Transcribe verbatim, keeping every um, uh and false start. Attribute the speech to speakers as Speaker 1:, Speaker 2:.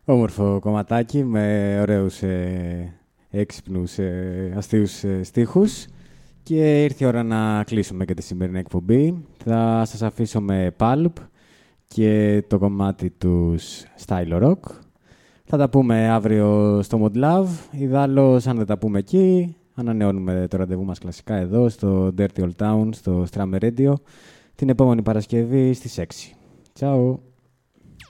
Speaker 1: Όμορφο κομματάκι με ωραίους ε, έξυπνους ε, αστείους ε, στίχους. Και ήρθε η ώρα να κλείσουμε και τη σημερινή εκπομπή. Θα σας αφήσω με Pulp και το κομμάτι τους Style Rock. Θα τα πούμε αύριο στο Mod Love. Ιδάλλως, αν δεν τα πούμε εκεί, ανανεώνουμε το ραντεβού μας κλασικά εδώ στο Dirty Old Town, στο Strammer Radio, την επόμενη Παρασκευή στις έξι. Ciao.